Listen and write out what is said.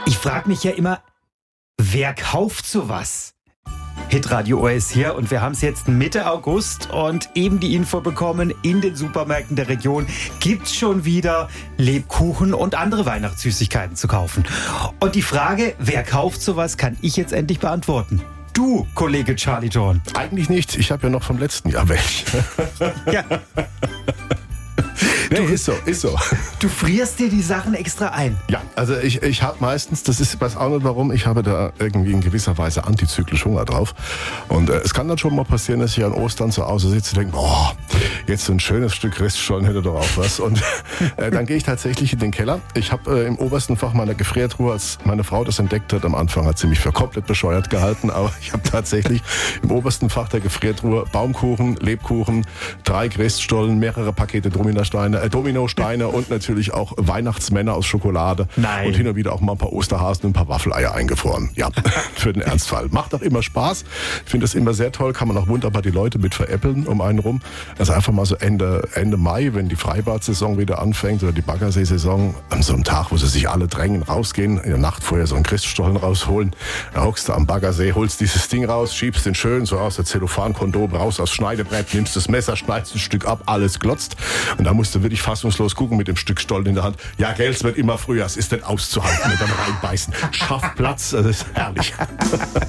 Ich frage mich ja immer, wer kauft sowas? Hitradio OR ist hier und wir haben es jetzt Mitte August und eben die Info bekommen, in den Supermärkten der Region gibt's schon wieder Lebkuchen und andere Weihnachtssüßigkeiten zu kaufen. Und die Frage, wer kauft sowas, kann ich jetzt endlich beantworten. Du, Kollege Charlie John. Eigentlich nicht. Ich habe ja noch vom letzten Jahr welche. Ja. Nee, ist so. Du frierst dir die Sachen extra ein. Ja, also ich habe meistens, das ist, weiß auch nicht warum, ich habe da irgendwie in gewisser Weise antizyklisch Hunger drauf. Und es kann dann schon mal passieren, dass ich an Ostern zu Hause sitze und denke, boah, jetzt so ein schönes Stück Reststollen hätte doch auch was. Und dann gehe ich tatsächlich in den Keller. Ich habe im obersten Fach meiner Gefriertruhe, als meine Frau das entdeckt hat, am Anfang hat sie mich für komplett bescheuert gehalten, aber ich habe tatsächlich im obersten Fach der Gefriertruhe Baumkuchen, Lebkuchen, 3 Reststollen, mehrere Pakete Dominosteine und natürlich auch Weihnachtsmänner aus Schokolade. Nein. Und hin und wieder auch mal ein paar Osterhasen und ein paar Waffeleier eingefroren. Ja, für den Ernstfall. Macht auch immer Spaß. Ich finde das immer sehr toll. Kann man auch wunderbar die Leute mit veräppeln um einen rum. Also einfach mal so Ende Mai, wenn die Freibad-Saison wieder anfängt oder die Baggersee-Saison, an so einem Tag, wo sie sich alle drängen, rausgehen, in der Nacht vorher so einen Christstollen rausholen, dann hockst du am Baggersee, holst dieses Ding raus, schiebst den schön so aus der Zellophan-Kondom raus aufs Schneidebrett, nimmst das Messer, schneidest ein Stück ab, alles glotzt. Und da musst du wirklich fassungslos gucken mit dem Stück Stollen in der Hand. Ja, gell, es wird immer früher, es ist nicht auszuhalten und dann reinbeißen. Schaff Platz, das ist herrlich.